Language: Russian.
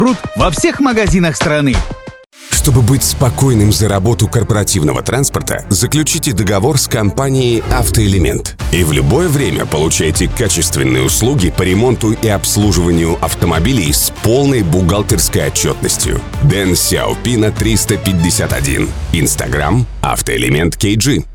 пруд во всех магазинах страны. Чтобы быть спокойным за работу корпоративного транспорта, заключите договор с компанией «Автоэлемент». И в любое время получайте качественные услуги по ремонту и обслуживанию автомобилей с полной бухгалтерской отчетностью. Дэн Сяопина 351. Инстаграм «Автоэлемент KG».